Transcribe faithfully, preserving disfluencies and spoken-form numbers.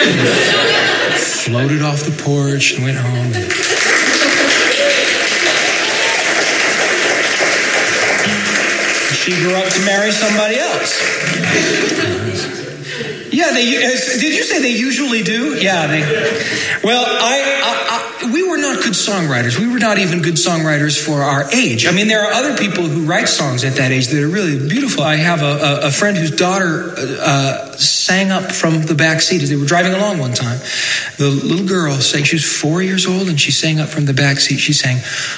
Floated off the porch and went home. She grew up to marry somebody else. Yeah, they. Did you say they usually do? Yeah, they. Well, I, I, I, we were not good songwriters. We were not even good songwriters for our age. I mean, there are other people who write songs at that age that are really beautiful. I have a, a, a friend whose daughter uh, sang up from the back seat as they were driving along one time. The little girl sang. She was four years old, and she sang up from the back seat. She sang,